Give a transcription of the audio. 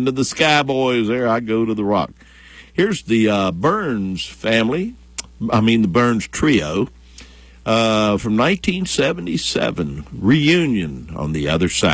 been to the Skyboys there. I go to the Rock. Here's the Burns family. The Burns Trio. From 1977, reunion on the other side.